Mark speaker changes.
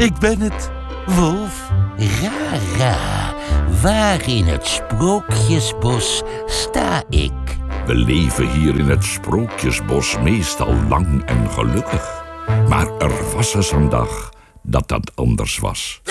Speaker 1: Ik ben het, Wolf.
Speaker 2: Rara, waar in het Sprookjesbos sta ik?
Speaker 3: We leven hier in het Sprookjesbos meestal lang en gelukkig. Maar er was eens een dag dat anders was.